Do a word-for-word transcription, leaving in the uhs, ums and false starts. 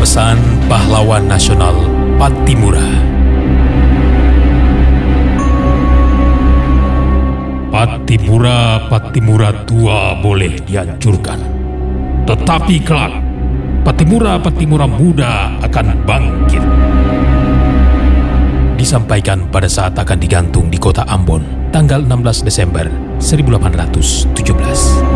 Yayasan Pahlawan Nasional Pattimura. Pattimura, Pattimura tua boleh dihancurkan, tetapi kelak Pattimura, Pattimura muda akan bangkit. Disampaikan pada saat akan digantung di kota Ambon, tanggal enam belas Desember seribu delapan ratus tujuh belas.